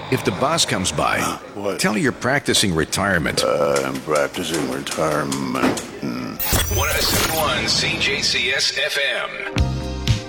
If the boss comes by, What? tell her you're practicing retirement. I'm practicing retirement. 107.1 CJCS FM.